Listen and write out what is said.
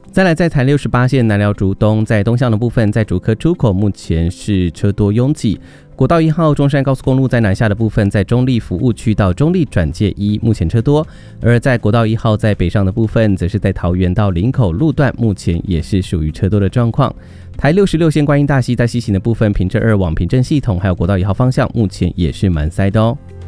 再来，在台68线南寮竹东，在东向的部分，在竹科出口目前是车多拥挤。国道1号中山高速公路在南下的部分，在中立服务区到中立转介1目前车多，而在国道1号在北上的部分，则是在桃园到林口路段，目前也是属于车多的状况。台66线观音大溪在西行的部分，平镇2往平镇系统还有国道1号方向，目前也是蛮塞的哦。